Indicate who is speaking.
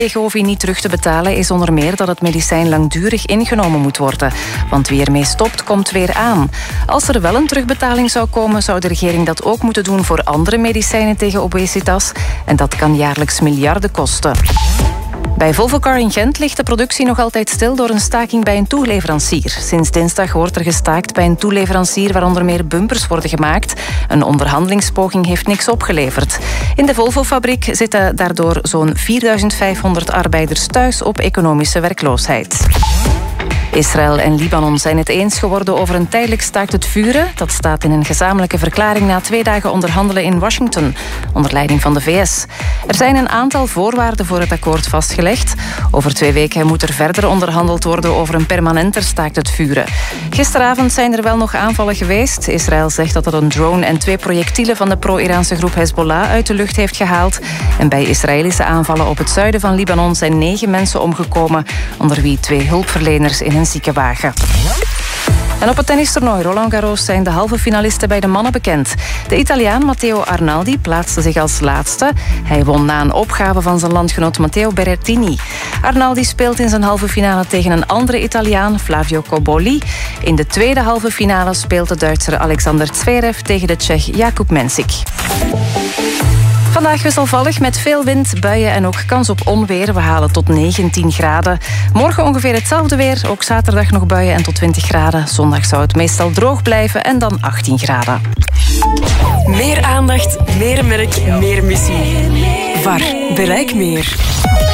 Speaker 1: Wegovy niet terug te betalen is onder meer dat het medicijn langdurig ingenomen moet worden. Want wie ermee stopt, komt weer aan. Als er wel een terugbetaling zou komen, zou de regering dat ook moeten doen voor andere medicijnen tegen obesitas. En dat kan jaarlijks miljarden kosten. Bij Volvocar in Gent ligt de productie nog altijd stil door een staking bij een toeleverancier. Sinds dinsdag wordt er gestaakt bij een toeleverancier waar onder meer bumpers worden gemaakt. Een onderhandelingspoging heeft niks opgeleverd. In de Volvo-fabriek zitten daardoor zo'n 4.500 arbeiders thuis op economische werkloosheid. Israël en Libanon zijn het eens geworden over een tijdelijk staakt het vuren. Dat staat in een gezamenlijke verklaring na 2 dagen onderhandelen in Washington, onder leiding van de VS. Er zijn een aantal voorwaarden voor het akkoord vastgelegd. Over 2 weken moet er verder onderhandeld worden over een permanenter staakt het vuren. Gisteravond zijn er wel nog aanvallen geweest. Israël zegt dat het een drone en 2 projectielen van de pro-Iraanse groep Hezbollah uit de lucht heeft gehaald. En bij Israëlische aanvallen op het zuiden van Libanon zijn 9 mensen omgekomen, onder wie 2 hulpverleners in een ziekenwagen. En op het tennistoernooi Roland Garros zijn de halve finalisten bij de mannen bekend. De Italiaan Matteo Arnaldi plaatste zich als laatste. Hij won na een opgave van zijn landgenoot Matteo Berrettini. Arnaldi speelt in zijn halve finale tegen een andere Italiaan, Flavio Cobolli. In de tweede halve finale speelt de Duitser Alexander Zverev tegen de Tsjech Jakub Mensik. Vandaag wisselvallig met veel wind, buien en ook kans op onweer. We halen tot 19 graden. Morgen ongeveer hetzelfde weer. Ook zaterdag nog buien en tot 20 graden. Zondag zou het meestal droog blijven en dan 18 graden.
Speaker 2: Meer aandacht, meer merk, meer missie. VAR, bereik meer.